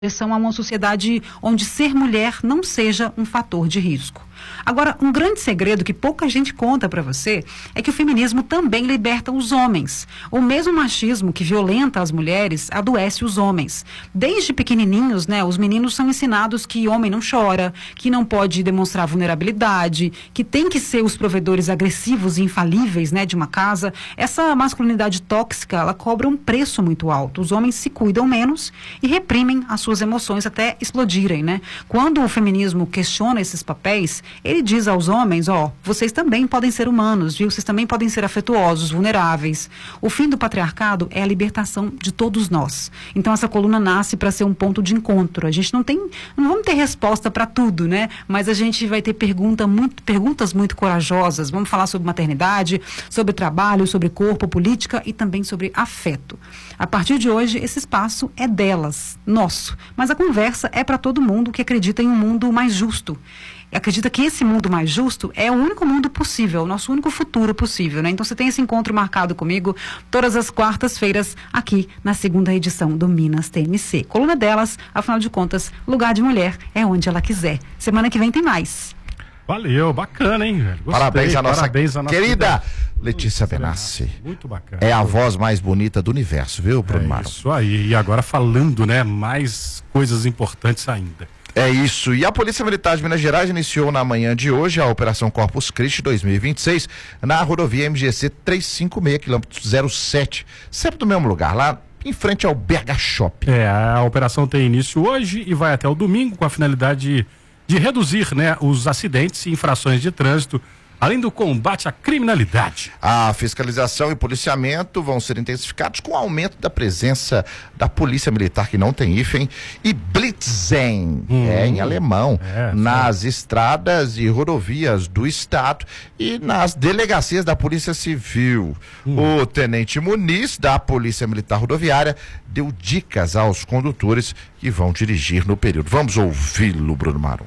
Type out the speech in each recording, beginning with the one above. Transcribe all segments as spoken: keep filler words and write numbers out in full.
direção a uma sociedade onde ser mulher não seja um fator de risco. Agora, um grande segredo que pouca gente conta para você é que o feminismo também liberta os homens. O mesmo machismo que violenta as mulheres adoece os homens. Desde pequenininhos, né, os meninos são ensinados que homem não chora, que não pode demonstrar vulnerabilidade, que tem que ser os provedores agressivos e infalíveis, né, de uma casa. Essa masculinidade tóxica, ela cobra um preço muito alto. Os homens se cuidam menos e reprimem as suas emoções até explodirem, né? Quando o feminismo questiona esses papéis, ele diz aos homens, ó, vocês também podem ser humanos, viu? Vocês também podem ser afetuosos, vulneráveis. O fim do patriarcado é a libertação de todos nós. Então essa coluna nasce para ser um ponto de encontro. A gente não tem, não vamos ter resposta para tudo, né? Mas a gente vai ter pergunta muito, perguntas muito corajosas. Vamos falar sobre maternidade, sobre trabalho, sobre corpo, política e também sobre afeto. A partir de hoje, esse espaço é delas, nosso. Mas a conversa é para todo mundo que acredita em um mundo mais justo. Acredita que esse mundo mais justo é o único mundo possível, o nosso único futuro possível, né? Então você tem esse encontro marcado comigo todas as quartas-feiras aqui na segunda edição do Minas T M C. Coluna delas, afinal de contas, lugar de mulher é onde ela quiser. Semana que vem tem mais. Valeu, bacana, hein, velho? Gostei. Parabéns à nossa, Parabéns à nossa querida ideia. Letícia Benassi. Muito bacana. É a voz mais bonita do universo, viu, Bruno É Maro? isso aí. E agora falando, né, mais coisas importantes ainda. É isso. E a Polícia Militar de Minas Gerais iniciou na manhã de hoje a Operação Corpus Christi dois mil e vinte e seis na rodovia M G C trezentos e cinquenta e seis, quilômetro zero sete, sempre no mesmo lugar, lá em frente ao B H Shopping. É, a operação tem início hoje e vai até o domingo com a finalidade de, de reduzir, né, os acidentes e infrações de trânsito, além do combate à criminalidade. A fiscalização e policiamento vão ser intensificados com o aumento da presença da Polícia Militar, que não tem hífen, e Blitzen, hum, é em alemão, é, nas sim. estradas e rodovias do estado e nas delegacias da Polícia Civil. Hum. O tenente Muniz, da Polícia Militar Rodoviária, deu dicas aos condutores que vão dirigir no período. Vamos ouvi-lo, Bruno Marum.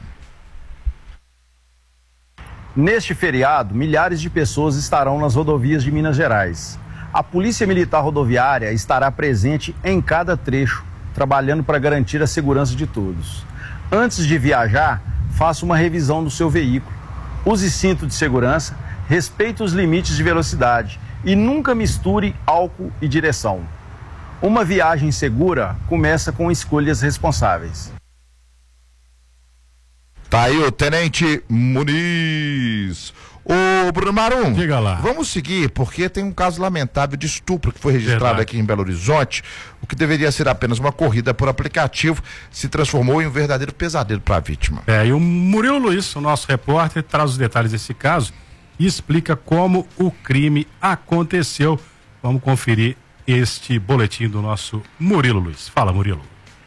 Neste feriado, milhares de pessoas estarão nas rodovias de Minas Gerais. A Polícia Militar Rodoviária estará presente em cada trecho, trabalhando para garantir a segurança de todos. Antes de viajar, faça uma revisão do seu veículo. Use cinto de segurança, respeite os limites de velocidade e nunca misture álcool e direção. Uma viagem segura começa com escolhas responsáveis. Tá aí o tenente Muniz. Ô, Bruno Marum, diga lá. Vamos seguir, porque tem um caso lamentável de estupro que foi registrado Verdade. aqui em Belo Horizonte. O que deveria ser apenas uma corrida por aplicativo se transformou em um verdadeiro pesadelo para a vítima. É, e o Murilo Luiz, o nosso repórter, traz os detalhes desse caso e explica como o crime aconteceu. Vamos conferir este boletim do nosso Murilo Luiz. Fala, Murilo.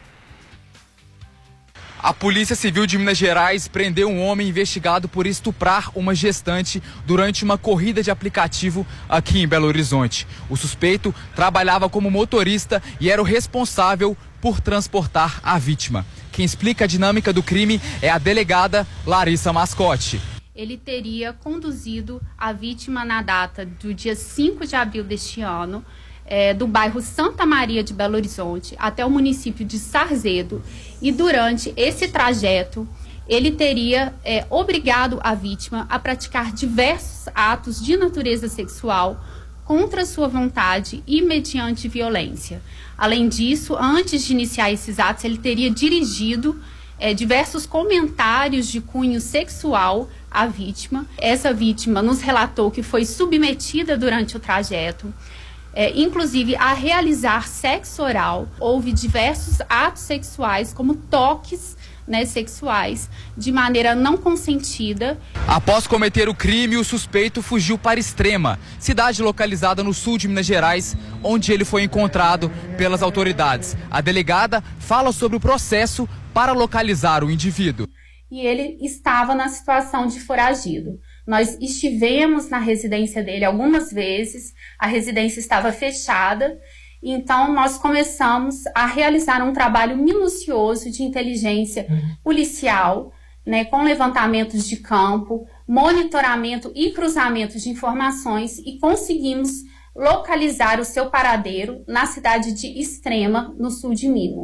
A Polícia Civil de Minas Gerais prendeu um homem investigado por estuprar uma gestante durante uma corrida de aplicativo aqui em Belo Horizonte. O suspeito trabalhava como motorista e era o responsável por transportar a vítima. Quem explica a dinâmica do crime é a delegada Larissa Mascote. Ele teria conduzido a vítima na data do dia cinco de abril deste ano, É, do bairro Santa Maria de Belo Horizonte até o município de Sarzedo, e durante esse trajeto ele teria é, obrigado a vítima a praticar diversos atos de natureza sexual contra sua vontade e mediante violência. Além disso, antes de iniciar esses atos, ele teria dirigido é, diversos comentários de cunho sexual à vítima. Essa vítima nos relatou que foi submetida durante o trajeto, É, inclusive a realizar sexo oral. Houve diversos atos sexuais, como toques, né, sexuais, de maneira não consentida. Após cometer o crime, o suspeito fugiu para Extrema, cidade localizada no sul de Minas Gerais, onde ele foi encontrado pelas autoridades. A delegada fala sobre o processo para localizar o indivíduo. E ele estava na situação de foragido. Nós estivemos na residência dele algumas vezes, a residência estava fechada, então nós começamos a realizar um trabalho minucioso de inteligência policial, né, com levantamentos de campo, monitoramento e cruzamento de informações, e conseguimos localizar o seu paradeiro na cidade de Extrema, no sul de Minas.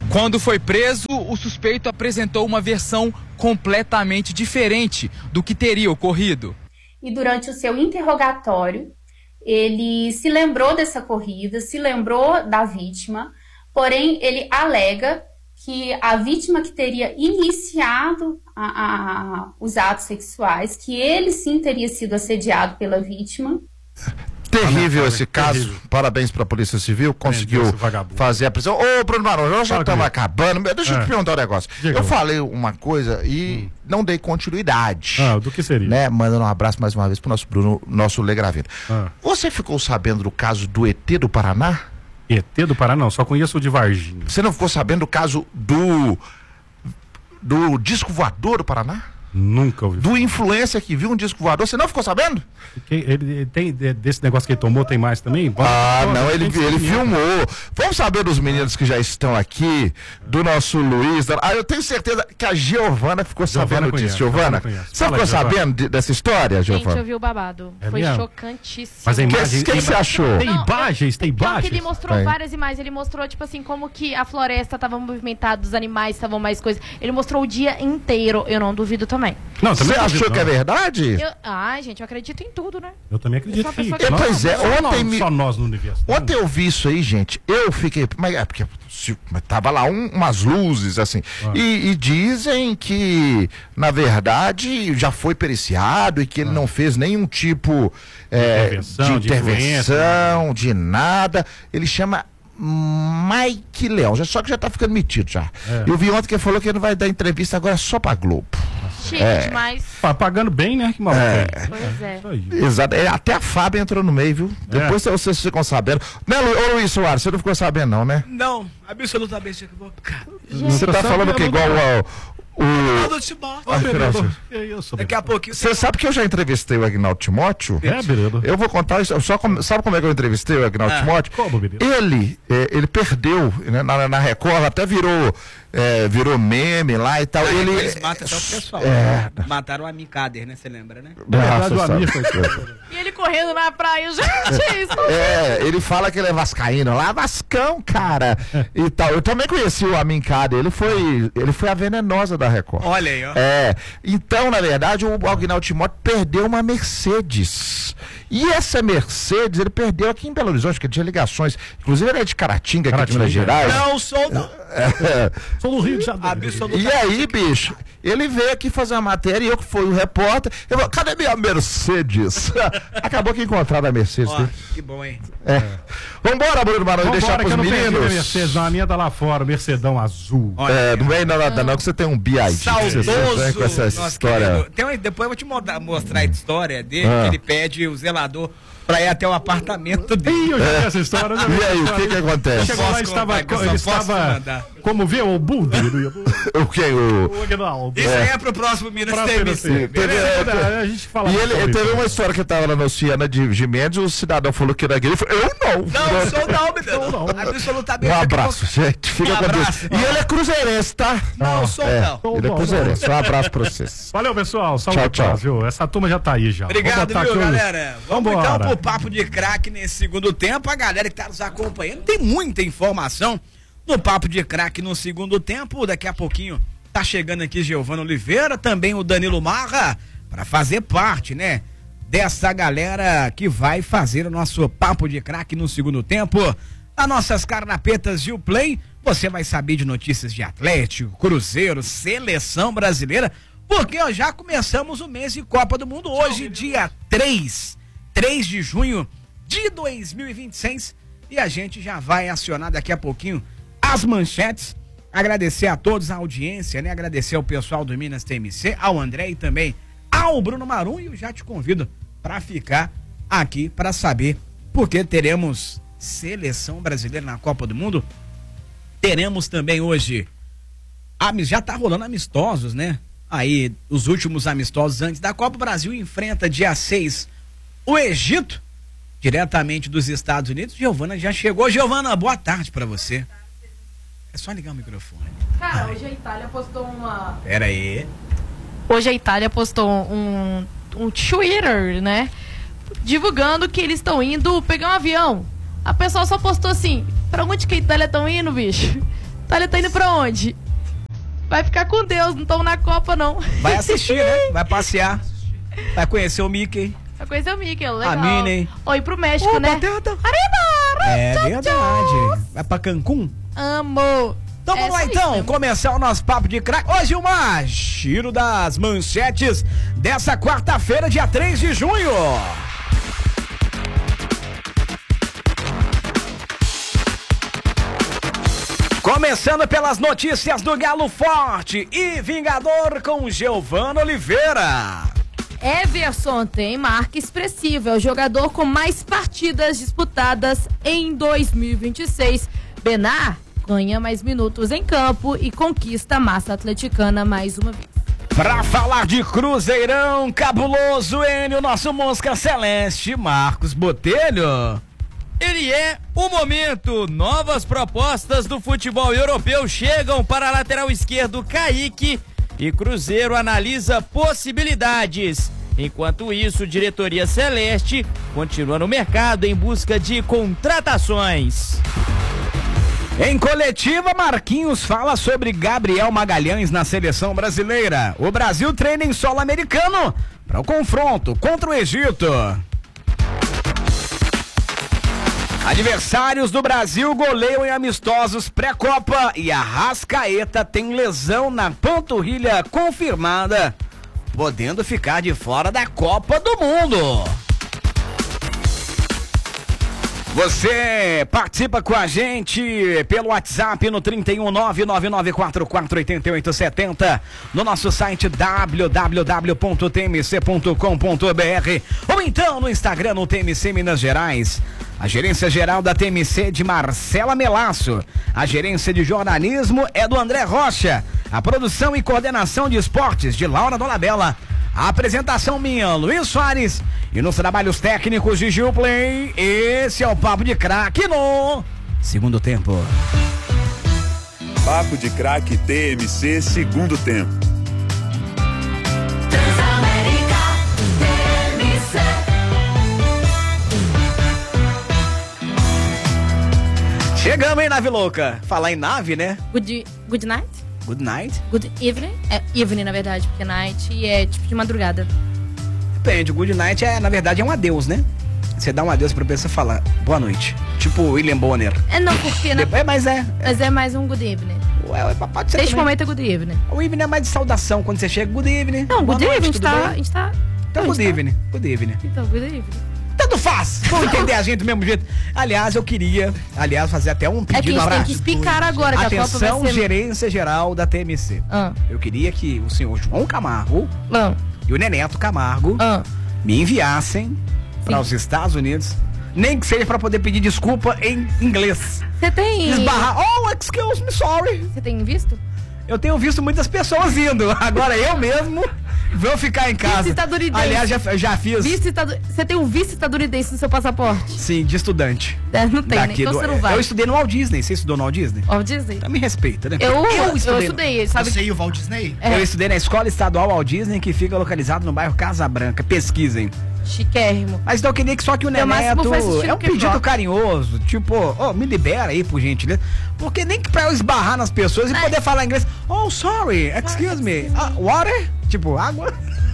Quando foi preso, o suspeito apresentou uma versão completamente diferente do que teria ocorrido. E durante o seu interrogatório, ele se lembrou dessa corrida, se lembrou da vítima, porém ele alega que a vítima que teria iniciado a, a, os atos sexuais, que ele sim teria sido assediado pela vítima. Terrível esse caso, terrível. Parabéns para a Polícia Civil, conseguiu fazer a prisão. Ô, Bruno Marão, nós já estamos acabando, deixa eu é. te perguntar um negócio. Diga eu lá. falei uma coisa e hum. não dei continuidade. Ah, do que seria? Né? Mandando um abraço mais uma vez pro nosso Bruno, nosso Lê Gravino. Ah. Você ficou sabendo do caso do E T do Paraná? E T do Paraná não, só conheço o de Varginha. Você não ficou sabendo do caso do do disco voador do Paraná? Nunca ouvi. Do influencer que viu um disco voador, você não ficou sabendo? Ele, ele tem, desse negócio que ele tomou, tem mais também? Ah, Pode, não, ele, ele filmou. Vamos saber dos meninos que já estão aqui, do nosso Luiz. Da... Ah, eu tenho certeza que a Giovana ficou sabendo conhece, disso. Giovana, você ficou sabendo de, dessa história, Giovana? Gente, eu vi o babado. É Foi mesmo? chocantíssimo. Mas a imagem... O que, que você achou? Tem imagens, tem imagens. Ele mostrou tem. várias imagens. Ele mostrou, tipo assim, como que a floresta estava movimentada, os animais estavam mais coisas. Ele mostrou o dia inteiro. Eu não duvido também. Não, também Você achou não. que é verdade? Eu, ai, gente, eu acredito em tudo, né? Eu também acredito sim. Que... Pois é, só ontem nós, me... só nós no universo. Ontem eu vi isso aí, gente, eu fiquei... Mas é porque mas tava lá um, umas luzes, assim, ah. e, e dizem que, na verdade, já foi periciado e que ele ah. não fez nenhum tipo é, intervenção, de intervenção, de, de nada. Ele chama... Mike Leão, já, só que já tá ficando metido já. É. Eu vi ontem que ele falou que ele não vai dar entrevista agora só pra Globo. Chique é. demais. Pagando bem, né? Que maluco. É. Pois é. Exato. Até a Fábio entrou no meio, viu? É. Depois vocês ficam sabendo. Né, Lu... Ô Luiz Soares, você não ficou sabendo, não, né? Não, absolutamente equivocado. Você tá falando que igual ao. O... Daqui a pouquinho. Você sabe que eu já entrevistei o Agnaldo Timóteo? É, Birudo. Eu vou contar isso. Só com... Sabe como é que eu entrevistei o Agnaldo ah. Timóteo? Como, Birudo? Ele, é, ele perdeu, né, na, na Record, até virou, é, virou meme lá e tal. Ah, ele... Eles matam até o pessoal. É... Né? Mataram o Amin Kader, né? Você lembra, né? Nossa, Nossa, Amir, e ele correndo na praia, gente, isso. É, ele fala que ele é vascaíno lá, Vascão, cara. E tal. Eu também conheci o Amin Kader. Ele foi, ele foi a venenosa da Record. Olha aí, ó. É. Então, na verdade, o Agnaldo Timóteo perdeu uma Mercedes. E essa Mercedes, ele perdeu aqui em Belo Horizonte, porque tinha ligações. Inclusive, ele é de Caratinga, aqui de Minas Gerais. Não, sou não. É. Sou do Rio de Janeiro. E aí, bicho, ele veio aqui fazer uma matéria e eu que fui o repórter. Eu falei, cadê minha Mercedes? Acabou que encontraram a Mercedes. Ó, que bom, hein? É. Vambora, Bruno Marão, deixar pros meninos. A Mercedes, não, a minha tá lá fora, o Mercedão azul. Olha, é, não vem nada não, que você tem um B I D. Saudoso. Você, com essa Nossa, história. Tem um, depois eu vou te mostrar, mostrar a história dele, ah. que ele pede o zelador pra ir até o apartamento dele. Ih, eu já vi essa história. Já e aí, o que que acontece? Chegou lá e estava, ele estava, como vê, o Bull dele. O que? O, o Aguinaldo. Isso aí é pro próximo Minas T V C. A gente fala. E ele, ele teve uma história que tava lá na Oceana de Gimenez, o cidadão falou que era gay, ele falou, eu não. Não, sou não, menino. Não, não. Absolutamente. Um abraço, gente. Fica com Deus. E ele é cruzeirense, tá? Não, sou não. Ele é cruzeirense. Um abraço pra vocês. Valeu, pessoal. Saúde, tchau, tchau. Viu? Essa turma já tá aí já. Obrigado, viu, galera? Vamos então pro papo de craque nesse segundo tempo. A galera que tá nos acompanhando tem muita informação no papo de craque no segundo tempo. Daqui a pouquinho tá chegando aqui Giovana Oliveira, também o Danilo Marra, para fazer parte, né, dessa galera que vai fazer o nosso papo de craque no segundo tempo. As nossas carnapetas e o Play, você vai saber de notícias de Atlético, Cruzeiro, Seleção Brasileira, porque ó, já começamos o mês de Copa do Mundo hoje, dia três de junho de dois mil e vinte e seis, e a gente já vai acionar daqui a pouquinho as manchetes. Agradecer a todos a audiência, né? Agradecer ao pessoal do Minas T M C, ao André e também ao Bruno Marum, e eu já te convido para ficar aqui para saber porque teremos Seleção Brasileira na Copa do Mundo. Teremos também hoje, já tá rolando amistosos, né? Aí, os últimos amistosos antes da Copa. O Brasil enfrenta dia seis o Egito, diretamente dos Estados Unidos. Giovana já chegou. Giovana, boa tarde pra você. É só ligar o microfone. Cara, hoje a Itália postou uma... Pera aí. Hoje a Itália postou um, um Twitter, né? Divulgando que eles estão indo pegar um avião. A pessoa só postou assim, pra onde que a Itália estão indo, bicho? Thalia tá indo pra onde? Vai ficar com Deus, não estamos na Copa, não. Vai assistir, né? Vai passear. Vai conhecer o Mickey. Vai conhecer o Mickey, legal. A Minnie. Oi, pro México, Opa, né? Teta. Arriba! É tchau, verdade. tchau. Vai pra Cancún? Amo. Então vamos lá então, começar o nosso papo de craque. Hoje uma giro das manchetes dessa quarta-feira, dia três de junho. Começando pelas notícias do Galo Forte e Vingador com Giovano Oliveira. Everson tem marca expressiva, é o jogador com mais partidas disputadas em dois mil e vinte e seis. Benar ganha mais minutos em campo e conquista a massa atleticana mais uma vez. Pra falar de Cruzeirão, cabuloso N, o nosso Mosca Celeste, Marcos Botelho. Ele é o momento. Novas propostas do futebol europeu chegam para a lateral esquerdo Kaique e Cruzeiro analisa possibilidades. Enquanto isso, diretoria Celeste continua no mercado em busca de contratações. Em coletiva, Marquinhos fala sobre Gabriel Magalhães na seleção brasileira. O Brasil treina em solo americano para o confronto contra o Egito. Adversários do Brasil goleiam em amistosos pré-copa e Arrascaeta tem lesão na panturrilha confirmada, podendo ficar de fora da Copa do Mundo. Você participa com a gente pelo WhatsApp no trinta e um, nove nove nove quatro quatro oito oito sete zero, no nosso site w w w ponto t m c ponto com ponto b r ou então no Instagram no T M C Minas Gerais. A gerência geral da T M C de Marcela Melasso. A gerência de jornalismo é do André Rocha. A produção e coordenação de esportes de Laura Dolabella. A apresentação minha, Luiz Soares. E nos trabalhos técnicos de Gil Play, esse é o Papo de Craque no segundo tempo. Papo de Craque T M C, segundo tempo. Transamérica, T M C. Chegamos, hein, nave louca? Falar em nave, né? Good, good night? Good night? Good evening? É evening, na verdade, porque night é tipo de madrugada. Depende, good night é, na verdade, é um adeus, né? Você dá um adeus pra pessoa falar boa noite. Tipo William Bonner. É, não, porque... Não, é, mas é. Mas é mais um good evening. Ué, pode ser. Neste também. momento é good evening. O evening é mais de saudação, quando você chega, good evening. Não, good noite, evening, a gente tá, a gente tá... Então, não, good tá... evening, good evening. Então, good evening. Tanto faz, vamos entender a gente do mesmo jeito. Aliás, eu queria, aliás, fazer até um pedido. É que a gente tem que explicar agora que Atenção, a Copa vai ser... gerência geral da T M C. Ah. Eu queria que o senhor João Camargo ah. e o Neneto Camargo ah. me enviassem para os Estados Unidos, nem que seja para poder pedir desculpa em inglês. Você tem... Esbarrar, oh, excuse me, sorry. Você tem visto? Eu tenho visto muitas pessoas indo, agora eu mesmo... Vou ficar em casa. Vice estadunidense. Aliás, já, já fiz. Vice estad... Você tem um vice estadunidense no seu passaporte? Sim, de estudante. É, não tem, né? Então do... você não vai. Eu estudei no Walt Disney. Você estudou no Walt Disney? Walt Disney? Então me respeita, né? Eu, eu, eu estudei, eu estudei sabe? Você e o Walt Disney? É. Eu estudei na Escola Estadual Walt Disney, que fica localizado no bairro Casa Branca. Pesquisem. Chiquérrimo. Mas então eu queria que só que o Neneto... É um pedido rock. carinhoso. Tipo, ó, oh, me libera aí, por gentileza. Porque nem que pra eu esbarrar nas pessoas e é. poder falar inglês. Oh, sorry, excuse me. Uh, water? Tipo, água?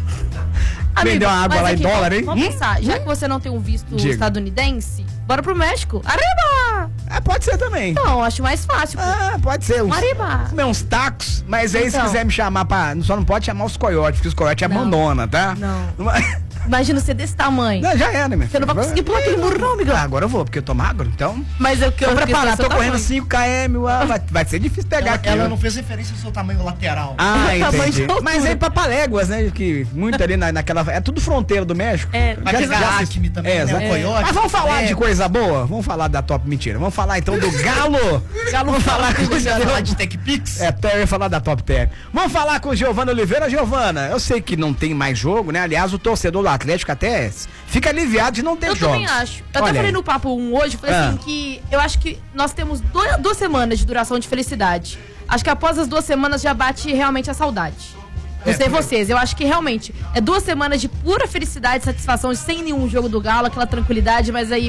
Vendeu uma água lá aqui, em dólar, hein? Vamos hum? pensar, já que você não tem um visto Diga. estadunidense, bora pro México. Arriba! É, pode ser também. Não, acho mais fácil. Ah, pode ser. Uns, Arriba! Comer uns tacos, mas aí então. se quiser me chamar pra... Só não pode chamar os coiotes, porque os coiotes abandonam, tá? Não. Imagina você desse tamanho. Não, já é, né, minha Você não vai conseguir pular aquele muro, não, amigão. Ah, agora eu vou, porque eu tô magro, então... Mas eu quero preparar, tô correndo cinco quilômetros, ah, vai, vai ser difícil pegar ela, aqui. Ela não fez referência ao seu tamanho lateral. Ah, entendi. Mas aí Papaléguas, né, que muito ali na, naquela... É tudo fronteira do México. É. Vai pegar Acme também, é, né, o coiote. Mas vamos falar é. de coisa boa? Vamos falar da top... Mentira, vamos falar então do Galo. Galo vamos falar com o Giovano. falar de Tech Pix? É, eu ia falar da Top Tech. Vamos falar com o Giovano Oliveira. Giovana, eu sei que não tem mais jogo, né? Aliás, o torcedor do Atlético até fica aliviado de não ter eu jogos. Eu também acho. Eu Olha até falei aí. no Papo um hoje, falei ah. assim, que eu acho que nós temos dois, duas semanas de duração de felicidade. Acho que após as duas semanas já bate realmente a saudade. Não é, sei vocês, eu acho que realmente é duas semanas de pura felicidade, satisfação, sem nenhum jogo do Galo, aquela tranquilidade, mas aí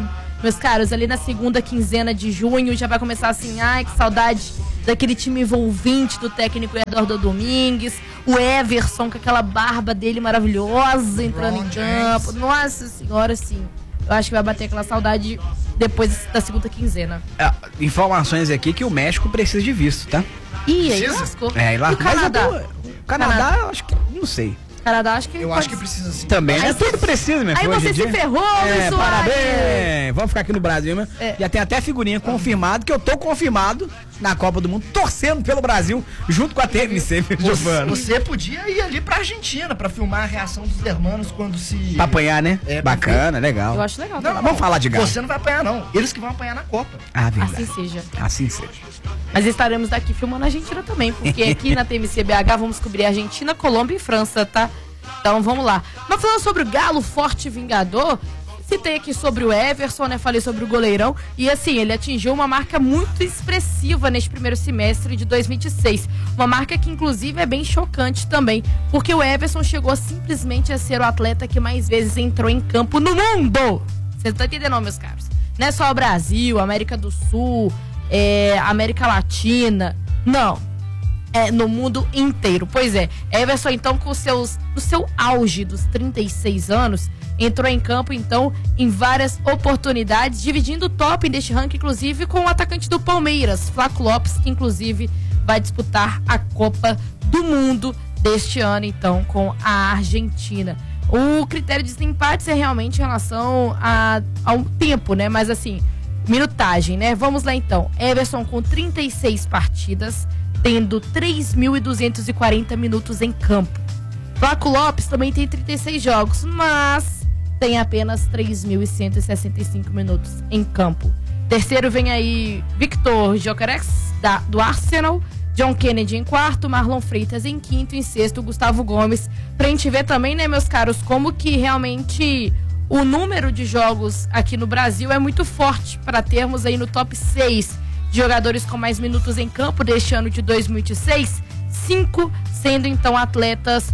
Meus caros, ali na segunda quinzena de junho já vai começar assim, ai, que saudade daquele time envolvente do técnico Eduardo Domingues, o Everson com aquela barba dele maravilhosa entrando em campo. Nossa senhora, sim. Eu acho que vai bater aquela saudade depois da segunda quinzena. É, informações aqui que o México precisa de visto, tá? Ih, aí lascou. É, lá, e o Canadá? Mas, o Canadá, Canadá, eu acho que, não sei. Canadá, acho que Eu pode... acho que precisa sim. Também, né? Aí Tudo você- precisa, minha Aí filha, você hoje em se dia. ferrou, É, Luiz parabéns! Vamos ficar aqui no Brasil, né? É. Já tem até figurinha confirmado, que eu tô confirmado na Copa do Mundo, torcendo pelo Brasil, junto com a T M C, Você, Giovana. você podia ir ali pra Argentina pra filmar a reação dos hermanos quando se... Pra apanhar, né? É, pra Bacana, legal. Eu acho legal. Não, também. Vamos falar de galo. Você não vai apanhar, não. Eles que vão apanhar na Copa. Ah, verdade. Assim seja. Assim seja. Mas estaremos daqui filmando a Argentina também, porque aqui na T M C B H vamos cobrir Argentina, Colômbia e França, tá? Então vamos lá. Mas falando sobre o Galo Forte Vingador, citei aqui sobre o Everson, né? Falei sobre o goleirão. E assim, ele atingiu uma marca muito expressiva neste primeiro semestre de dois mil e vinte e seis. Uma marca que, inclusive, é bem chocante também. Porque o Everson chegou simplesmente a ser o atleta que mais vezes entrou em campo no mundo. Vocês não estão entendendo, não, meus caros? Não é só o Brasil, América do Sul, é, América Latina. Não. É, no mundo inteiro. Pois é, Everson, então, com seus, no seu auge dos trinta e seis anos, entrou em campo, então, em várias oportunidades, dividindo o top deste ranking, inclusive, com o atacante do Palmeiras, Flaco Lopes, que, inclusive, vai disputar a Copa do Mundo deste ano, então, com a Argentina. O critério de desempates é realmente em relação a, ao tempo, né? Mas, assim, minutagem, né? Vamos lá, então. Everson com trinta e seis partidas, tendo três mil duzentos e quarenta minutos em campo. Flaco Lopes também tem trinta e seis jogos, mas tem apenas três mil cento e sessenta e cinco minutos em campo. Terceiro vem aí Victor Gyökeres, da, do Arsenal, John Kennedy em quarto, Marlon Freitas em quinto, em sexto Gustavo Gomes. Pra gente ver também, né, meus caros, como que realmente o número de jogos aqui no Brasil é muito forte para termos aí no top seis jogadores com mais minutos em campo deste ano de dois mil e vinte e seis, cinco sendo então atletas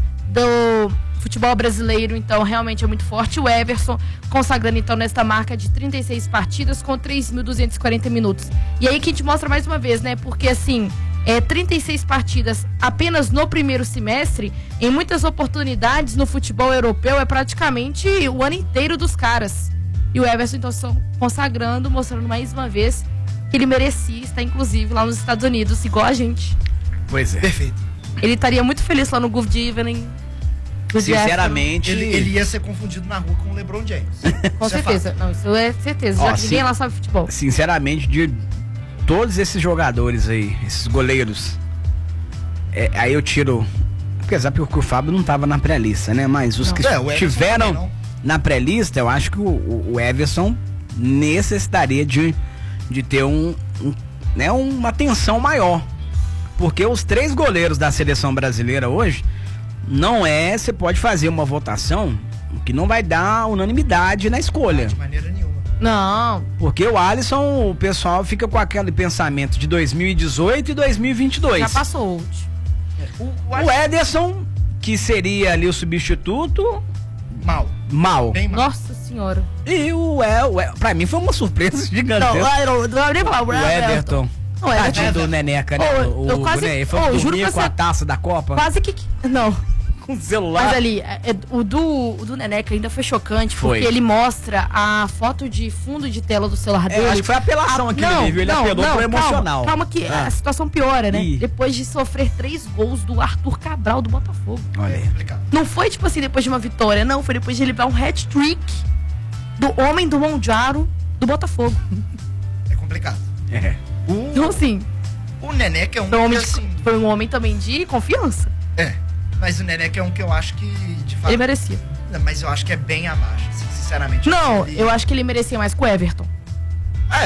do futebol brasileiro, então realmente é muito forte. O Everson consagrando então nesta marca de trinta e seis partidas com três mil duzentos e quarenta minutos. E aí que a gente mostra mais uma vez, né? Porque assim, é, trinta e seis partidas apenas no primeiro semestre, em muitas oportunidades no futebol europeu é praticamente o ano inteiro dos caras. E o Everson então estão consagrando, mostrando mais uma vez que ele merecia estar, inclusive, lá nos Estados Unidos, igual a gente. Pois é. Perfeito. Ele estaria muito feliz lá no Good Evening. Good Sinceramente, Ele, ele ia ser confundido na rua com o LeBron James. Com Isso é certeza. fato. Não, isso é certeza. Ó, Já que sim. ninguém lá sabe futebol. Sinceramente, de todos esses jogadores aí, esses goleiros, é, aí eu tiro. Apesar porque o Fábio não tava na pré-lista, né? Mas os Não. que É, o Everson tiveram também não. na pré-lista, eu acho que o, o, o Everson necessitaria de, de ter um, um, né, uma atenção maior. Porque os três goleiros da seleção brasileira hoje, não é, você pode fazer uma votação que não vai dar unanimidade na escolha. De maneira nenhuma. Não. Porque o Alisson, o pessoal fica com aquele pensamento de dois mil e dezoito e dois mil e vinte e dois. Já passou. O, o, O Ederson, que seria ali o substituto, mal. mal. Bem mal. Nossa senhora. E o El, o El, pra mim foi uma surpresa gigantesca. Não, não, não, não, nem falar. o Ederton. Não, o Everton. Tadinho do Neneca, né? Ô, eu o quase- né? Ele foi ô, dormir juro pra com a você- taça da Copa, Quase que. Não. com o celular. Mas ali, é, é, o, do, o do Neneca ainda foi chocante, Foi. porque ele mostra a foto de fundo de tela do celular É, dele. acho que foi a apelação A- aqui no nível, ele apelou pro emocional. Calma, calma que Ah. a situação piora, né? Ih. Depois de sofrer três gols do Arthur Cabral do Botafogo. Olha aí. Complicado. Não foi tipo assim, depois de uma vitória, não. Foi depois de ele levar um hat-trick do homem do Mondiaro do Botafogo. É complicado. É. O, Então, assim, o Neneca é um foi um, que, homem de- assim... foi um homem também de confiança. É. Mas o Neneca é um que eu acho que, de fato... Ele merecia. Não, mas eu acho que é bem abaixo, assim, sinceramente. Não, Ele- eu acho que ele merecia mais que o Everton. É,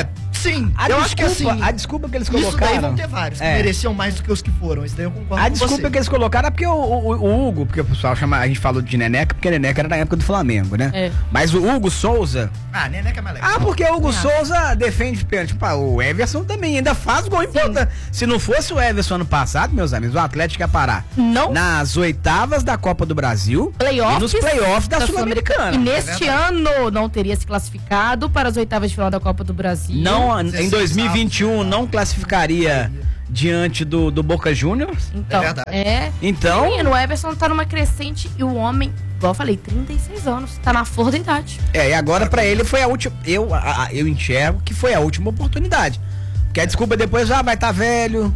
sim. A eu desculpa, acho que assim. A desculpa que eles Isso colocaram. daí vão ter vários, que é. mereciam mais do que os que foram. Isso daí eu concordo A com desculpa você. que eles colocaram é porque o, o, o Hugo, porque o pessoal chama, a gente falou de Neneca, porque Neneca era na época do Flamengo, né? É. Mas o Hugo Souza. Ah, Neneca é mais legal. Ah, porque o Hugo Souza defende pênalti. Pá, o Everson também ainda faz gol importante. Se não fosse o Everson ano passado, meus amigos, o Atlético ia parar. Não. Nas oitavas da Copa do Brasil Playoffs e nos playoffs da, da Sul-Americana. E neste é ano não teria se classificado para as oitavas de final da Copa do Brasil. Não, em dois mil e vinte e um não classificaria diante do, do Boca Juniors. Então, É verdade. é. Então- Menino, o Everson tá numa crescente e o homem, igual eu falei, trinta e seis anos, tá na flor da idade. É, e agora pra ele foi a última. Eu, a- a- eu enxergo que foi a última oportunidade. Porque a desculpa depois, ah, vai estar tá velho.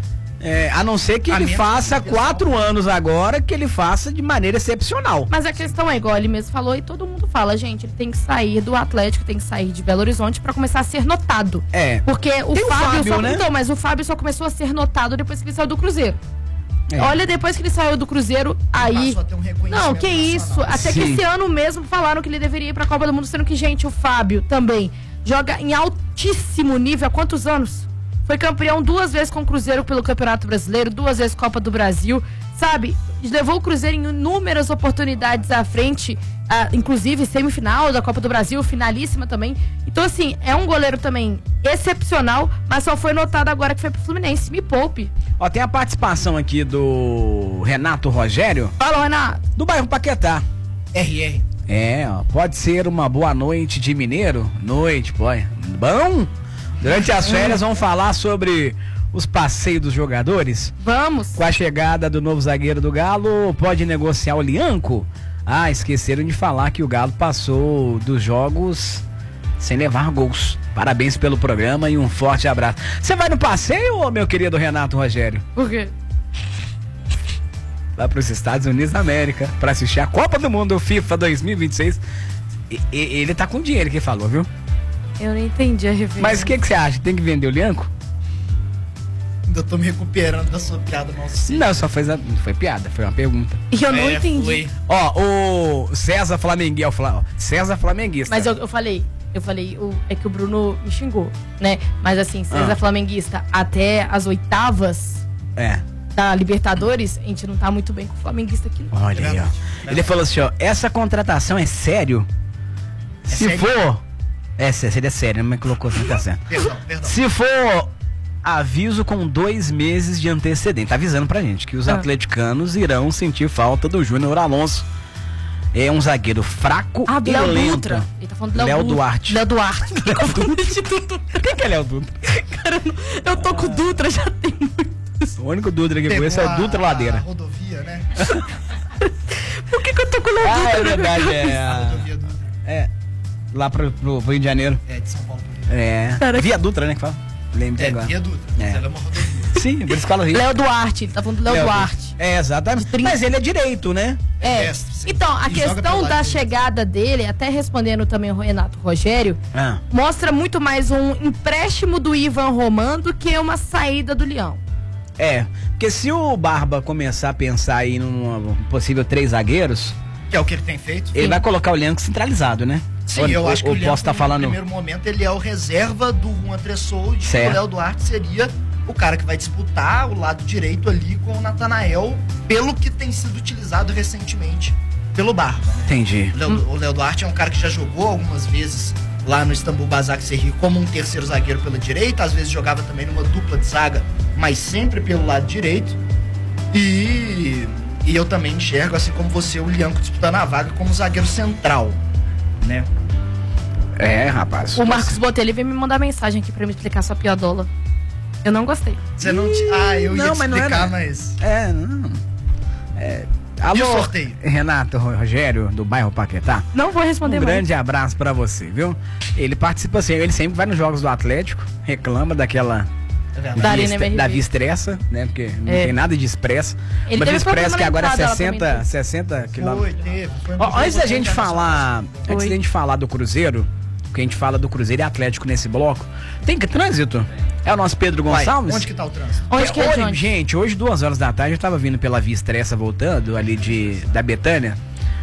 É, a não ser que A ele minha faça pessoal. quatro anos agora, que ele faça de maneira excepcional. Mas a questão é, igual ele mesmo falou, e todo mundo fala, gente, ele tem que sair do Atlético, tem que sair de Belo Horizonte pra começar a ser notado. É. Porque o Tem o Fábio, Fábio, só, né? então, mas o Fábio só começou a ser notado depois que ele saiu do Cruzeiro. É. Olha, depois que ele saiu do Cruzeiro, aí. Passou a ter um reconhecimento Não, que isso. nacional. Até que Sim. esse ano mesmo falaram que ele deveria ir pra Copa do Mundo, sendo que, gente, o Fábio também joga em altíssimo nível há quantos anos? Foi campeão duas vezes com o Cruzeiro pelo Campeonato Brasileiro, duas vezes Copa do Brasil, sabe? Levou o Cruzeiro em inúmeras oportunidades à frente, ah, inclusive semifinal da Copa do Brasil, finalíssima também. Então, assim, é um goleiro também excepcional, mas só foi notado agora que foi pro Fluminense. Me poupe. Ó, tem a participação aqui do Renato Rogério, Fala, Renato. do bairro Paquetá. R R. É, ó, pode ser uma boa noite de mineiro? Noite, pô. Bom? Durante as férias vamos falar sobre os passeios dos jogadores. Vamos. Com a chegada do novo zagueiro do Galo, pode negociar o Lianco? Ah, esqueceram de falar que o Galo passou dos jogos sem levar gols. Parabéns pelo programa e um forte abraço. Você vai no passeio, meu querido Renato Rogério? Por quê? Lá para os Estados Unidos da América, para assistir a Copa do Mundo FIFA dois mil e vinte e seis. E, e, ele tá com dinheiro que falou, viu? Eu não entendi a referência. Mas o que que você acha? Tem que vender o Lianco? Ainda tô me recuperando da sua piada, nossa. Não, só foi, não foi piada, foi uma pergunta. E eu não É, entendi. foi. Ó, o César Flamenguista, ó, César Flamenguista. Mas eu, eu falei, eu falei, o, é que o Bruno me xingou, né? Mas assim, César Ah. Flamenguista, até as oitavas É. da Libertadores, a gente não tá muito bem com o flamenguista aqui, não. Olha aí, ó. Ele falou assim, ó, essa contratação é sério? Se sério? for... É, seria sério, mas colocou assim, tá certo. Perdão, perdão. Se for, aviso com dois meses de antecedente. Tá avisando pra gente que os Ah. atleticanos irão sentir falta do Júnior Alonso. É um zagueiro fraco Ah, do e Léo lento. Dutra. Ele tá falando do Léo, Léo Du- Duarte. Léo Duarte. Quem que é Léo Dutra? Cara, eu tô com o Dutra já tem muito. O único Dutra que eu Pegou conheço é o a- Dutra a Ladeira. rodovia, né? Por que, que eu tô com o Léo Ah, Dutra? é na minha verdade, cabeça? é. A a- rodovia do... É. Lá pro, pro, pro Rio de Janeiro. É, de São Paulo. É. Cara, Via Dutra, né? Que fala. Lembra É, agora. Via Dutra. É. Ela é uma rodovia. Sim, por isso que fala Rio. Léo Duarte, ele tá falando do Léo Léo Duarte. É, exatamente. trinta. Mas ele é direito, né? É. Mestre, sim. Então, a E joga questão pelo da lado chegada dele, até respondendo também o Renato Rogério, Ah. mostra muito mais um empréstimo do Ivan Roman do que uma saída do Leão. É, porque se o Barba começar a pensar aí num possível três zagueiros, Que é o que ele tem feito. ele vai colocar o Lianco centralizado, né? Sim, Ou- eu ou- acho que ou o Leandro, posso estar no falando. primeiro momento, ele é o reserva do Juan Tressoldi. E Certo. o Léo Duarte seria o cara que vai disputar o lado direito ali com o Natanael, pelo que tem sido utilizado recentemente pelo Barba. Né? Entendi. O Léo- O Léo Duarte é um cara que já jogou algumas vezes lá no Istambul Basaksehir como um terceiro zagueiro pela direita, às vezes jogava também numa dupla de zaga, mas sempre pelo lado direito. E, e eu também enxergo, assim como você, o Lianco disputando a vaga como zagueiro central, né? É, rapaz. O Marcos Botelho veio me mandar mensagem aqui pra me explicar sua piadola. Eu não gostei. Você não te... Ah, eu ia Não, te mas não explicar, era- mas... É, não. É. Alô, E o sorteio? Renato Rogério, do bairro Paquetá. Não vou responder Um mais. grande abraço pra você, viu? Ele participa assim, ele sempre vai nos jogos do Atlético, reclama daquela É verdade. Da via, Arena M R V. da via expressa, né? Porque não É. tem nada de expressa. Ele Uma teve via expressa problema que na agora é entrada lá sessenta, também. sessenta quilômetros. Foi, teve. Foi Ó, no antes da jogo gente internacional. falar, Foi. antes da gente falar do Cruzeiro, que a gente fala do Cruzeiro e Atlético nesse bloco, tem que trânsito? É o nosso Pedro Vai, Gonçalves? onde que tá o trânsito? Onde que é, hoje, Johnny? gente, hoje duas horas da tarde eu tava vindo pela Via Expressa voltando ali de da Betânia.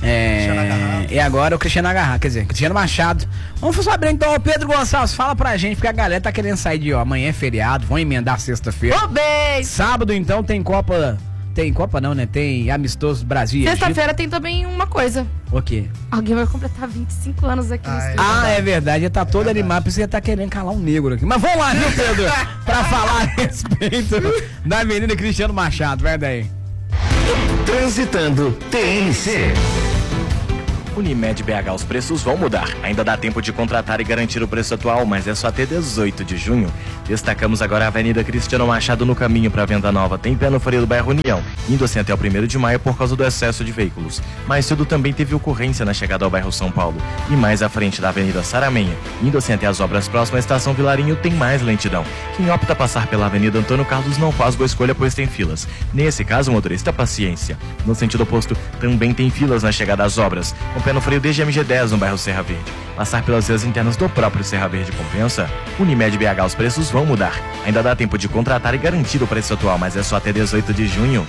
É, e agora o Cristiano Agarrado, quer dizer, Cristiano Machado. Vamos saber então, Pedro Gonçalves, fala pra gente, porque a galera tá querendo sair de, ó, amanhã é feriado, vão emendar sexta-feira. Ô, bem! Sábado então tem Copa, tem Copa não, né? Tem amistoso Brasil e Sexta-feira tem também uma coisa. O quê? Alguém vai completar vinte e cinco anos aqui no estúdio. Ah, é verdade, ele tá todo é animado, porque você tá querendo calar um negro aqui. Mas vamos lá, viu, Pedro? Pra falar a respeito da Avenida Cristiano Machado, vai daí. Transitando T N C. Unimed B H, os preços vão mudar. Ainda dá tempo de contratar e garantir o preço atual, mas é só até dezoito de junho. Destacamos agora a Avenida Cristiano Machado no caminho para a Venda Nova. Tem pé no freio do bairro União, indo assim até o primeiro de maio por causa do excesso de veículos. Mais cedo também teve ocorrência na chegada ao bairro São Paulo. E mais à frente da Avenida Saramenha, indo assim até as obras próximas à Estação Vilarinho, tem mais lentidão. Quem opta passar pela Avenida Antônio Carlos não faz boa escolha, pois tem filas. Nesse caso, motorista, paciência. No sentido oposto, também tem filas na chegada às obras. Com pé no freio desde a M G dez no bairro Serra Verde. Passar pelas vias internas do próprio Serra Verde compensa? Unimed B H, os preços vão mudar. Ainda dá tempo de contratar e garantir o preço atual, mas é só até dezoito de junho.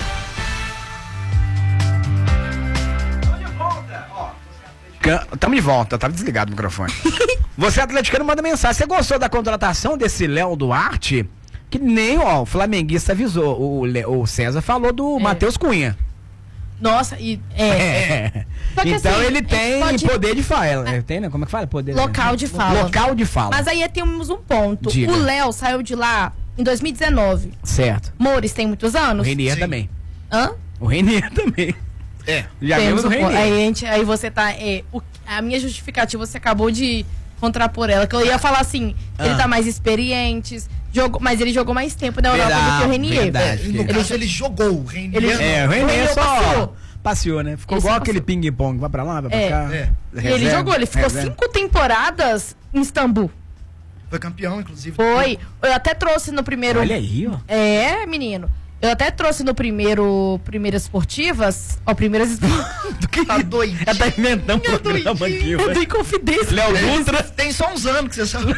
Tamo de volta, tava desligado o microfone. Você, atleticano, manda mensagem. Você gostou da contratação desse Léo Duarte? Que nem, ó, o flamenguista avisou. O, Le, o César falou do é. Matheus Cunha. Nossa, e é. é. Então assim, ele tem pode... poder de fala. É. Tem, né? Como é que fala? Poder, Local né? de fala. Local de fala. Mas aí temos um ponto. Diga. O Léo saiu de lá em dois mil e dezenove. Certo. Mores tem muitos anos? O Renier também. Hã? O Renier também. É. Já vimos o Renier. Aí, gente, aí você tá. É, o, a minha justificativa você acabou de contrapor ela. Que eu ia falar assim: ah. ele tá mais experiente. Jogou, mas ele jogou mais tempo na Europa verdade, do que o Renier. Verdade, no ele, caso, ele jogou. O Renier. Ele, é, o Renier só passeou. passeou, né? Ficou ele igual aquele ping-pong. Vai pra lá, vai pra é. cá. É. Reserva, ele jogou, ele ficou reserva. cinco temporadas em Istambul. Foi campeão, inclusive. Foi. Eu até trouxe no primeiro. Olha aí, ó. É, menino. Eu até trouxe no primeiro Primeiras Esportivas. Ó, Primeiras Esportivas. Tá doido. É tá inventando um programa aqui, Eu dei confidência. Léo Dutra. Tem só uns anos que você sabe.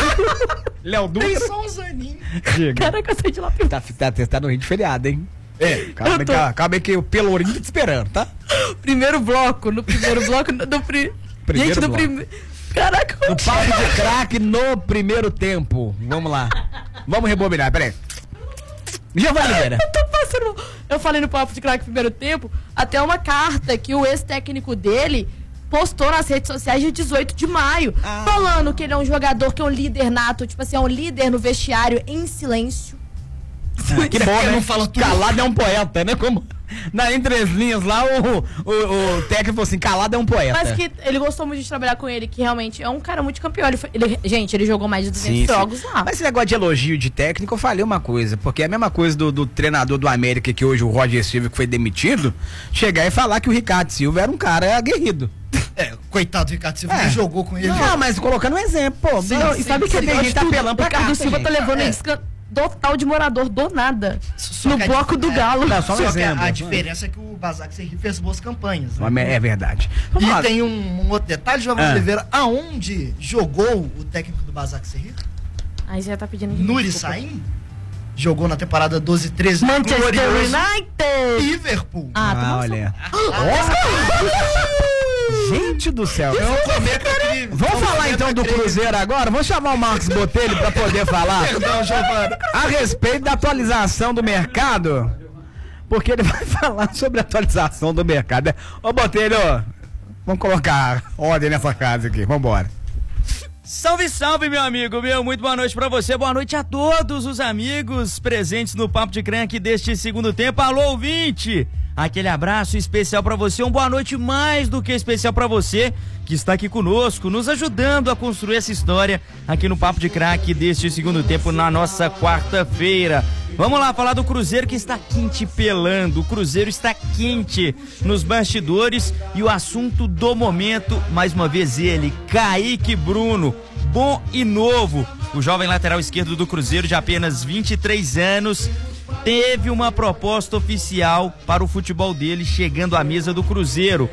Léo Dutra. Tem só uns aninhos. Caraca, eu saí de lá. Tá, tá, tá no rio de feriado, hein? É. Calma, tô... aí, calma aí que o Pelourinho tá te esperando, tá? Primeiro bloco. No primeiro bloco. No, no pri... Primeiro Gente, no bloco. primeiro. Caraca, no papo de craque no primeiro tempo. Vamos lá. Vamos rebobinar, peraí. Giovanni Oliveira. Eu tô passando. Eu falei no papo de craque no primeiro tempo, até uma carta que o ex-técnico dele postou nas redes sociais de dezoito de maio, ah. falando que ele é um jogador que é um líder nato, tipo assim, é um líder no vestiário em silêncio. Ah, que bom, né? Não fala tudo. Calado é um poeta, né? Como na entre as linhas lá, o, o, o técnico falou assim, calado é um poeta. Mas que ele gostou muito de trabalhar com ele, que realmente é um cara muito campeão. Ele, foi, ele gente, ele jogou mais de duzentos sim, jogos sim. lá. Mas esse negócio de elogio de técnico, eu falei uma coisa, porque é a mesma coisa do, do treinador do América, que hoje o Roger Silva, que foi demitido, chegar e falar que o Ricardo Silva era um cara aguerrido. É, coitado do Ricardo Silva, é. que jogou com ele. Não, mas colocando um exemplo, pô. Sim, não, sim, e sabe sim, que tem gente tá apelando pra cá. Ricardo Silva tá levando é. isca total de morador do nada. Só no bloco a, do Galo. É, só um só exemplo. A, a diferença é que o Basak Serri fez boas campanhas. Né? É verdade. Vamos e lá. Tem um, um outro detalhe, Giovanni ah. Oliveira, aonde jogou o técnico do Basak Serri? Aí já tá pedindo Nuri Sahin? Jogou na temporada doze treze. Manchester United! Liverpool. Ah, tá ah olha. Ah, gente do céu. Eu, vamos falar então do Cruzeiro agora? Vamos chamar o Marcos Botelho para poder falar Perdão, Giovana. a respeito da atualização do mercado, porque ele vai falar sobre a atualização do mercado. Ô Botelho, vamos colocar ordem nessa casa aqui, vamos embora. Salve, salve, meu amigo, meu, muito boa noite pra você, boa noite a todos os amigos presentes no Papo de Crank deste segundo tempo. Alô, ouvinte, aquele abraço especial pra você, uma boa noite mais do que especial pra você que está aqui conosco, nos ajudando a construir essa história aqui no Papo de Crack deste segundo tempo na nossa quarta-feira. Vamos lá falar do Cruzeiro que está quente pelando, o Cruzeiro está quente nos bastidores e o assunto do momento, mais uma vez ele, Kaique Bruno, bom e novo, o jovem lateral esquerdo do Cruzeiro de apenas vinte e três anos, teve uma proposta oficial para o futebol dele chegando à mesa do Cruzeiro.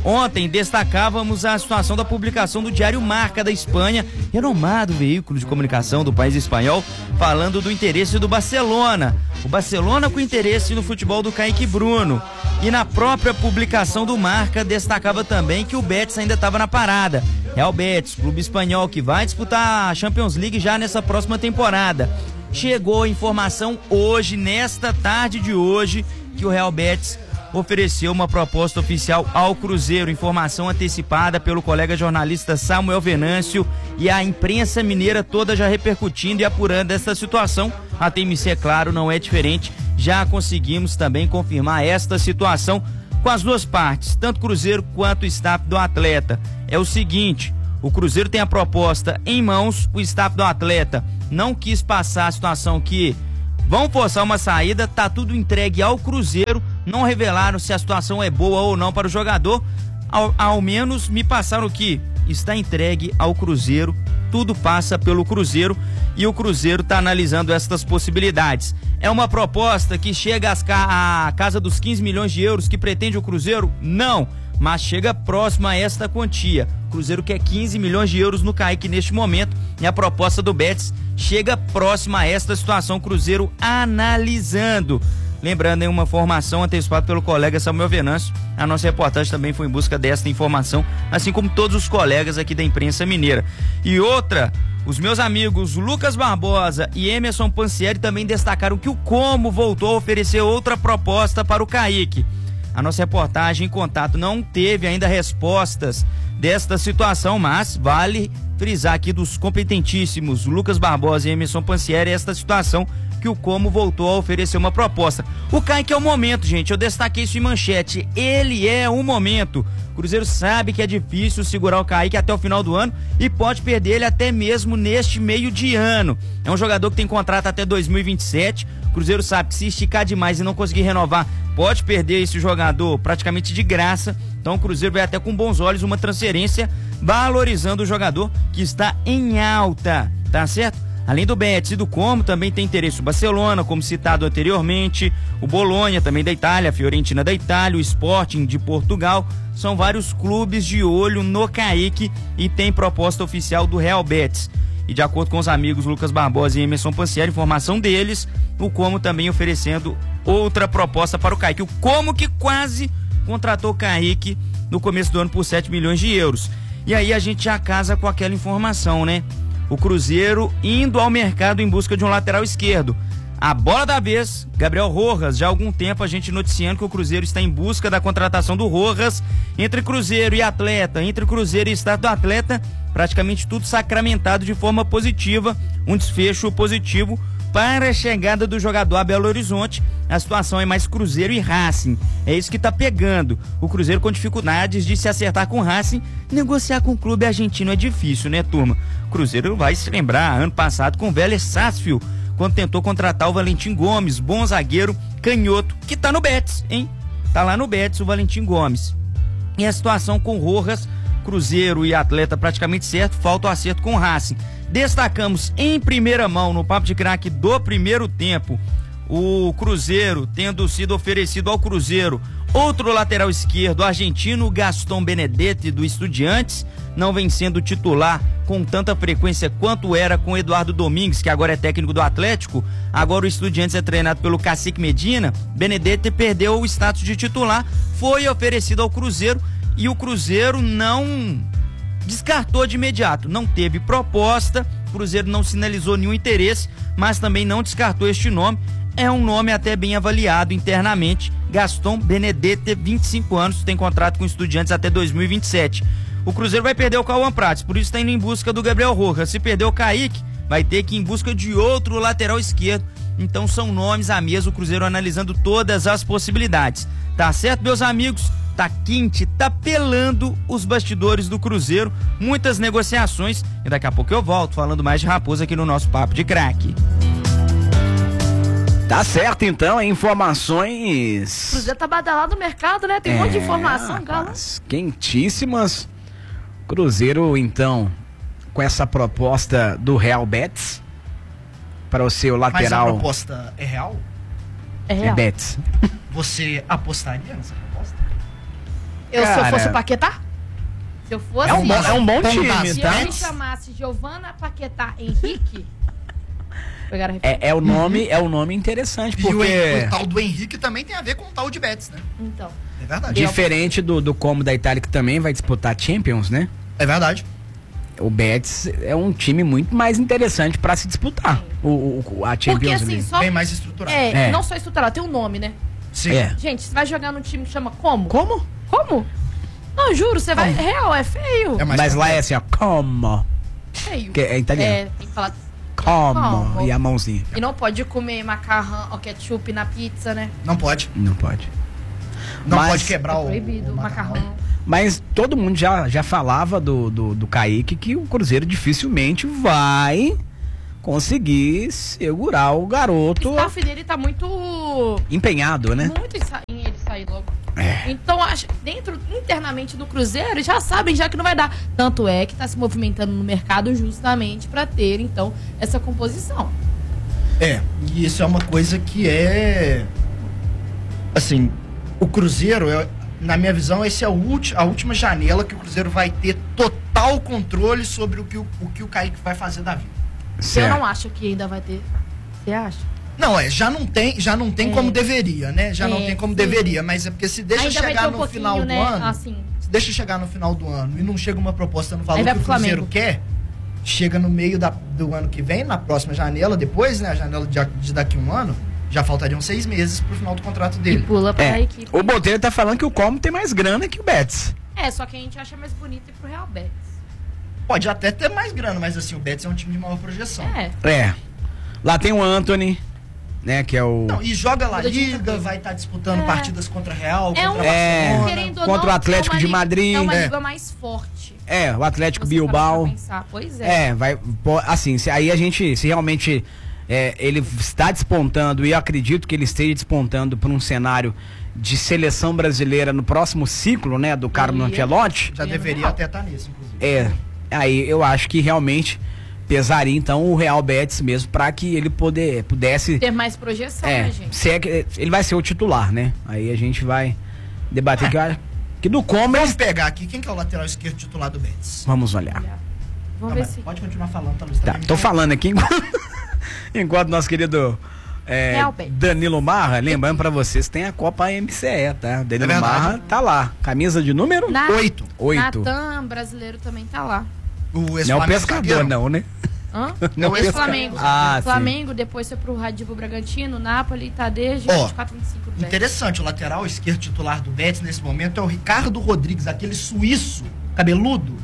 Ontem destacávamos a situação da publicação do Diário Marca da Espanha, renomado veículo de comunicação do país espanhol, falando do interesse do Barcelona. O Barcelona com interesse no futebol do Kaique Bruno. E na própria publicação do Marca destacava também que o Betis ainda estava na parada. Real Betis, clube espanhol que vai disputar a Champions League já nessa próxima temporada. Chegou a informação hoje, nesta tarde de hoje, que o Real Betis ofereceu uma proposta oficial ao Cruzeiro, informação antecipada pelo colega jornalista Samuel Venâncio, e a imprensa mineira toda já repercutindo e apurando essa situação. A T M C, é claro, não é diferente, já conseguimos também confirmar esta situação com as duas partes, tanto Cruzeiro quanto o staff do atleta. É o seguinte, o Cruzeiro tem a proposta em mãos, o staff do atleta não quis passar a situação que vão forçar uma saída, tá tudo entregue ao Cruzeiro, não revelaram se a situação é boa ou não para o jogador, ao, ao menos me passaram que está entregue ao Cruzeiro, tudo passa pelo Cruzeiro e o Cruzeiro está analisando estas possibilidades. É uma proposta que chega às ca- à casa dos quinze milhões de euros que pretende o Cruzeiro? Não, mas chega próximo a esta quantia. O Cruzeiro quer quinze milhões de euros no Kaique neste momento e a proposta do Betis chega próxima a esta situação, Cruzeiro analisando. Lembrando, em uma informação antecipada pelo colega Samuel Venâncio, a nossa reportagem também foi em busca desta informação, assim como todos os colegas aqui da imprensa mineira. E outra, os meus amigos Lucas Barbosa e Emerson Pansieri também destacaram que o Como voltou a oferecer outra proposta para o Kaique. A nossa reportagem em contato não teve ainda respostas desta situação, mas vale frisar aqui dos competentíssimos Lucas Barbosa e Emerson Pansieri esta situação que o Como voltou a oferecer uma proposta. O Kaique é o momento, gente, eu destaquei isso em manchete, ele é o momento. O Cruzeiro sabe que é difícil segurar o Kaique até o final do ano e pode perder ele até mesmo neste meio de ano. É um jogador que tem contrato até dois mil e vinte e sete, o Cruzeiro sabe que se esticar demais e não conseguir renovar, pode perder esse jogador praticamente de graça. Então o Cruzeiro vai até com bons olhos uma transferência valorizando o jogador que está em alta, tá certo? Além do Betis e do Como, também tem interesse o Barcelona, como citado anteriormente, o Bolonha também da Itália, a Fiorentina da Itália, o Sporting de Portugal. São vários clubes de olho no Kaique e tem proposta oficial do Real Betis. E de acordo com os amigos Lucas Barbosa e Emerson Pansieri, informação deles, o Como também oferecendo outra proposta para o Kaique. O Como que quase contratou o Kaique no começo do ano por sete milhões de euros. E aí a gente já casa com aquela informação, né? O Cruzeiro indo ao mercado em busca de um lateral esquerdo. A bola da vez, Gabriel Rojas, já há algum tempo a gente noticiando que o Cruzeiro está em busca da contratação do Rojas. Entre Cruzeiro e atleta, entre Cruzeiro e estado do atleta, praticamente tudo sacramentado de forma positiva, um desfecho positivo para a chegada do jogador a Belo Horizonte. A situação é mais Cruzeiro e Racing, é isso que tá pegando. O Cruzeiro com dificuldades de se acertar com o Racing, negociar com o clube argentino é difícil, né, turma? O Cruzeiro vai se lembrar, ano passado com o Vélez Sarsfield, quando tentou contratar o Valentim Gomes, bom zagueiro, canhoto, que tá no Betis, hein? Tá lá no Betis o Valentim Gomes. E a situação com o Rojas, Cruzeiro e atleta praticamente certo, falta o acerto com o Racing. Destacamos em primeira mão no Papo de Craque do primeiro tempo o Cruzeiro tendo sido oferecido ao Cruzeiro outro lateral esquerdo argentino, Gaston Benedetti do Estudiantes, não vem sendo titular com tanta frequência quanto era com Eduardo Domingues, que agora é técnico do Atlético. Agora o Estudiantes é treinado pelo Cacique Medina. Benedetti perdeu o status de titular, foi oferecido ao Cruzeiro e o Cruzeiro não descartou de imediato, não teve proposta, o Cruzeiro não sinalizou nenhum interesse, mas também não descartou este nome. É um nome até bem avaliado internamente, Gaston Benedetti, vinte e cinco anos, tem contrato com Estudiantes até dois mil e vinte e sete. O Cruzeiro vai perder o Cauã Prates, por isso está indo em busca do Gabriel Rojas. Se perder o Kaique, vai ter que ir em busca de outro lateral esquerdo. Então são nomes à mesa, o Cruzeiro analisando todas as possibilidades. Tá certo, meus amigos? Tá quente, tá pelando os bastidores do Cruzeiro, muitas negociações, e daqui a pouco eu volto falando mais de Raposa aqui no nosso Papo de Craque. Tá certo, então, informações... O Cruzeiro tá badalado no mercado, né? Tem um é, monte de informação, Galo. Quentíssimas. Cruzeiro, então, com essa proposta do Real Betis para o seu lateral... Mas a proposta é real? É real. É Betis. Você apostaria nessa proposta? Eu, Cara, se eu fosse o Paquetá? Se eu fosse... É um bom, é um bom time, Se tá? eu me chamasse Giovana Paquetá Henrique... pegaram a É, é, o nome, é o nome interessante, E porque... o, Hen- o tal do Henrique também tem a ver com o tal de Betis, né? Então. É verdade. Diferente do, do Como da Itália, que também vai disputar Champions, né? É verdade. O Betis é um time muito mais interessante pra se disputar o, o- a Champions Porque assim, League. só... Bem mais estruturado. É, É. não só estruturado, tem um nome, né? Sim. É. Gente, você vai jogar num time que chama como? Como? Como? Não, juro, você vai... Real, é feio. É mais Mas lá é complexo. assim, ó, como. Feio. Que é italiano. É, tem que falar... Como. Como. E a mãozinha. E não pode comer macarrão ou ketchup na pizza, né? Não pode. Não pode. Não Mas- pode quebrar É o, proibido, o macarrão. Mas todo mundo já, já falava do, do, do Kaique que o Cruzeiro dificilmente vai conseguir segurar o garoto O staff dele tá muito... empenhado, né? Muito em, sa- em ele sair logo. É. Então, acho, dentro, internamente do Cruzeiro, já sabem já que não vai dar. Tanto é que tá se movimentando no mercado justamente pra ter, então, essa composição. É, e isso é uma coisa que é. Assim, o Cruzeiro, é- na minha visão, essa é a, ulti- a última janela que o Cruzeiro vai ter total controle sobre o que o, o, que o Kaique vai fazer da vida. Eu não acho que ainda vai ter. Você acha? Não, é, já não tem, já não tem É. como deveria, né? Já não É, tem como sim. deveria, mas é porque se deixa Ainda vai chegar ter um no pouquinho, final do né, ano, assim. se deixa chegar no final do ano e não chega uma proposta no valor Aí vai que o pro Cruzeiro Flamengo. quer, chega no meio da- do ano que vem, na próxima janela, depois, né, a janela de, de daqui a um ano, já faltariam seis meses pro final do contrato E dele. pula pra É. equipe. O Botelho tá falando que o Como tem mais grana que o Betis. É, só que a gente acha mais bonito ir pro Real Betis. Pode até ter mais grana, mas assim, o Betis é um time de maior projeção. É. É. Lá tem o Anthony, né, que é o... Não, e joga La Muda de Liga, jogador. vai estar disputando É. partidas contra Real, É um, contra É, Barcelona. querendo ou contra não, o Atlético é uma de liga- Madrid. É uma É. liga mais forte. É, o Atlético Você parar Bilbao. pra pensar. Pois é. É, vai. pô, Assim, se, aí a gente, se realmente é, ele está despontando, e eu acredito que ele esteja despontando para um cenário de seleção brasileira no próximo ciclo, né, do Carlo Ia. Ancelotti, Já deveria até estar nisso, inclusive. é. Aí eu acho que realmente pesaria então o Real Betis mesmo para que ele poder, pudesse. Ter mais projeção, É, né, gente? se é que ele vai ser o titular, né? Aí a gente vai debater que, eu acho que do como Vamos pegar aqui, quem que é o lateral esquerdo titular do Betis? vamos olhar. Vamos Tá, ver mas se... pode continuar falando, tá, Luiz? Tá, Também tô me- falando aqui enquanto, enquanto nosso querido é, Real Betis. Danilo Marra, lembrando pra vocês, tem a Copa M C E, tá? Danilo É verdade. Marra tá lá, camisa de número Na- Oito. oito. Natan, brasileiro, também tá lá. O Não é o ex-Flamengo pescador zagueiro. não, né? Hã? Não, Não, Esse esse Flamengo. Ah, sim. Flamengo, depois foi pro Red Bull Bragantino, Napoli, Tadej, Ó, vinte e quatro, vinte e cinco. velho. Interessante, o lateral esquerdo titular do Betis nesse momento é o Ricardo Rodrigues, aquele suíço cabeludo.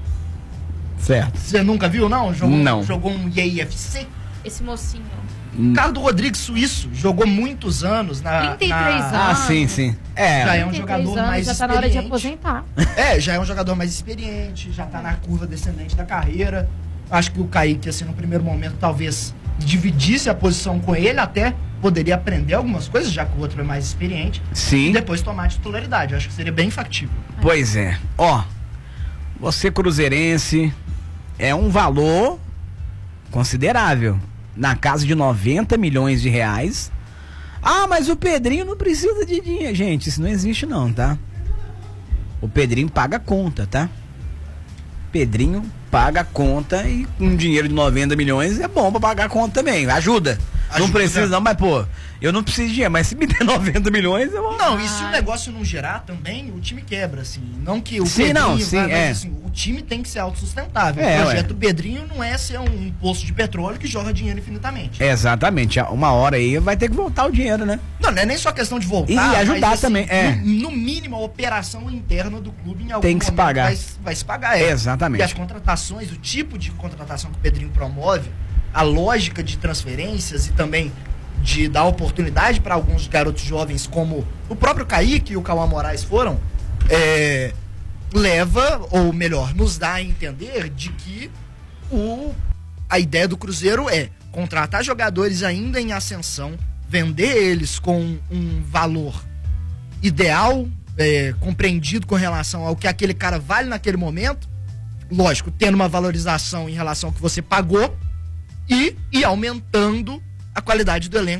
Certo. Você nunca viu, não? Jogou, Não. Jogou um I A F C. Esse mocinho. Ricardo Rodrigues, suíço, jogou muitos anos na... trinta e três na- anos. Ah, sim, sim. É. Já é um trinta e três jogador anos, mais já tá na hora de experiente. aposentar. É, já é um jogador mais experiente, já tá na curva descendente da carreira. Acho que o Kaique, assim, no primeiro momento, talvez dividisse a posição com ele, até poderia aprender algumas coisas, já que o outro é mais experiente. Sim. E depois tomar a titularidade. Acho que seria bem factível. Pois é. Ó, você cruzeirense é um valor considerável, na casa de noventa milhões de reais. Ah, mas o Pedrinho não precisa de dinheiro. Gente, isso não existe não, tá? O Pedrinho paga a conta, tá? Pedrinho paga a conta e um dinheiro de noventa milhões é bom pra pagar a conta também. Ajuda. Não Ajuda. precisa não, mas pô, eu não preciso de dinheiro, mas se me der noventa milhões, eu vou... Não, e se o negócio não gerar também, o time quebra, assim. Não que o Sim, Pedrinho não, sim, vá, mas, é. assim, o time tem que ser autossustentável. É, o projeto ué. Pedrinho não é ser um poço de petróleo que jorra dinheiro infinitamente. Exatamente, uma hora aí vai ter que voltar o dinheiro, né? Não, não é nem só questão de voltar. E ajudar mas, assim, também, é. No, no mínimo, a operação interna do clube em algum Tem que se momento pagar. Vai, vai se pagar. É. Exatamente. E as contratações, o tipo de contratação que o Pedrinho promove, a lógica de transferências e também de dar oportunidade para alguns garotos jovens, como o próprio Kaique e o Cauã Moraes foram, é, leva, ou melhor, nos dá a entender de que o, a ideia do Cruzeiro é contratar jogadores ainda em ascensão, vender eles com um valor ideal, é, compreendido com relação ao que aquele cara vale naquele momento, lógico, tendo uma valorização em relação ao que você pagou, e ir aumentando a qualidade do elenco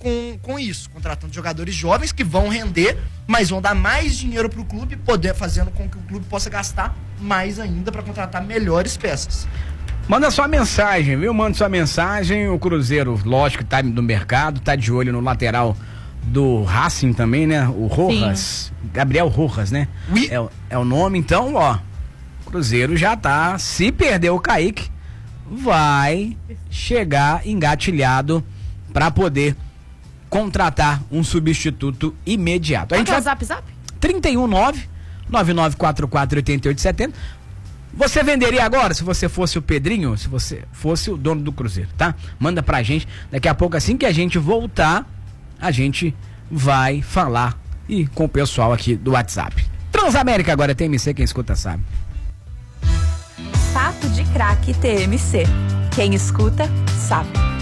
com, com isso, contratando jogadores jovens que vão render, mas vão dar mais dinheiro pro clube, poder, fazendo com que o clube possa gastar mais ainda para contratar melhores peças. Manda sua mensagem, viu? Manda sua mensagem. O Cruzeiro, lógico, tá no mercado, tá de olho no lateral do Racing também, né? O Rojas. Sim. Gabriel Rojas, né? Oui. É, é o nome, então, ó. O Cruzeiro já tá. Se perder o Kaique, vai chegar engatilhado para poder contratar um substituto imediato. A gente Qual vai... é o zap zap? trinta e um nove nove nove quatro quatro oito oito sete zero. Você venderia agora se você fosse o Pedrinho, se você fosse o dono do Cruzeiro, tá? Manda pra gente, daqui a pouco, assim que a gente voltar, a gente vai falar e com o pessoal aqui do WhatsApp. Transamérica agora, T M C, quem escuta sabe. Papo de Craque T M C. Quem escuta sabe.